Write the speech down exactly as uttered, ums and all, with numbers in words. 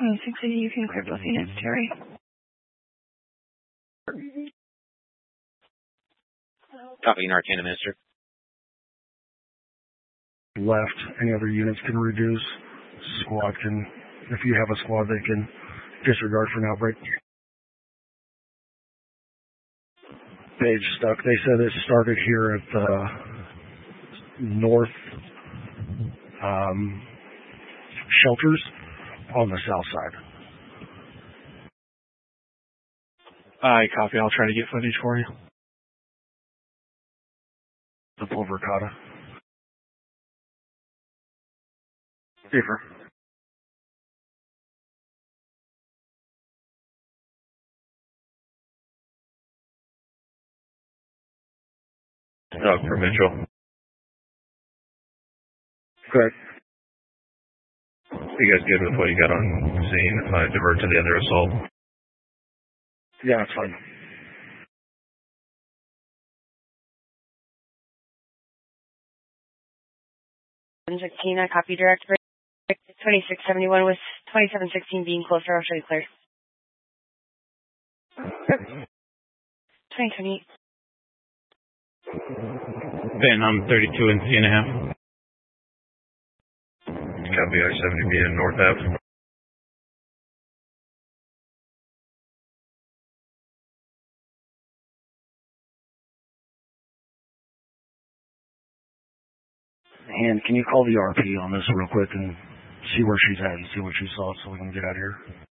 twenty-six eighty, you can clear both units, Terry. Copy, Narcan administered. Left, any other units can reduce. Squad can, if you have a squad, they can disregard for an outbreak. Page stuck. They said it started here at the north um, shelters on the south side. I copy. I'll try to get footage for you. The Pulvercata. Differ. Oh, provincial. Correct. You guys good with what you got on scene? If I divert to the other assault. Yeah, that's fine. sixteen, I copy direct. twenty-six seventy-one with twenty-seven sixteen being closer. I'll show you clear. twenty twenty-eight. Ben, I'm thirty-two and three and a half. Copy, I seventy B in North Ave. And can you call the R P on this real quick and see where she's at and see what she saw so we can get out of here?